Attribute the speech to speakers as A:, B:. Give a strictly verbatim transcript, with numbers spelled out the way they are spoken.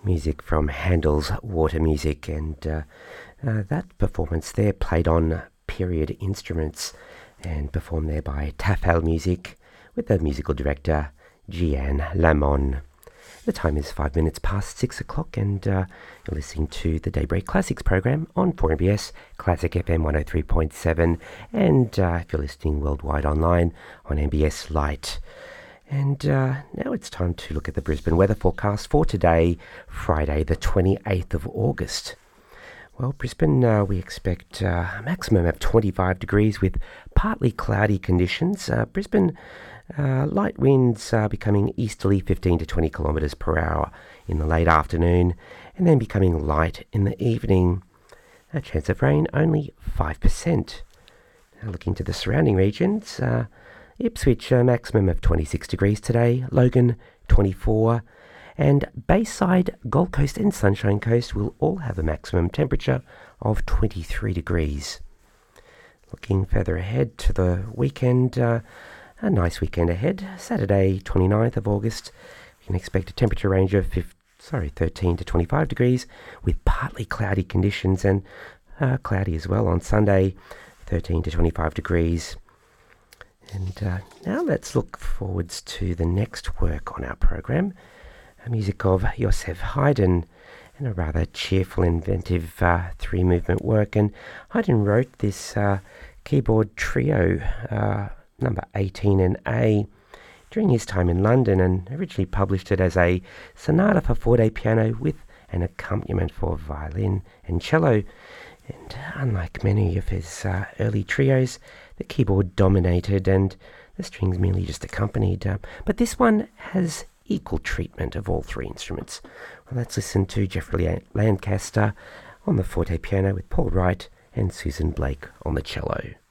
A: Music from Handel's Water Music, and uh, uh, that performance there played on period instruments and performed there by Tafel Music with the musical director Gian Lamon. The time is five minutes past six o'clock, and uh, you're listening to the Daybreak Classics program on four M B S Classic F M one oh three point seven, and uh, if you're listening worldwide online on M B S Lite. And uh, now it's time to look at the Brisbane weather forecast for today, Friday the twenty-eighth of August. Well, Brisbane, uh, we expect uh, a maximum of twenty-five degrees with partly cloudy conditions. Uh, Brisbane, uh, light winds uh, becoming easterly fifteen to twenty kilometres per hour in the late afternoon, and then becoming light in the evening. A chance of rain only five percent. Now looking to the surrounding regions, uh, Ipswich, a maximum of twenty-six degrees today, Logan twenty-four, and Bayside, Gold Coast and Sunshine Coast will all have a maximum temperature of twenty-three degrees. Looking further ahead to the weekend, uh, a nice weekend ahead, Saturday twenty-ninth of August, you can expect a temperature range of fifteen, sorry, thirteen to twenty-five degrees with partly cloudy conditions, and uh, cloudy as well on Sunday, thirteen to twenty-five degrees. And uh, now let's look forwards to the next work on our program, a music of Joseph Haydn, and a rather cheerful, inventive uh, three-movement work. And Haydn wrote this uh, keyboard trio, uh, number eighteen and A, during his time in London, and originally published it as a sonata for forte piano with an accompaniment for violin and cello. And unlike many of his uh, early trios, the keyboard dominated and the strings merely just accompanied. Uh, but this one has equal treatment of all three instruments. Well, let's listen to Geoffrey Lancaster on the forte piano with Paul Wright and Susan Blake on the cello.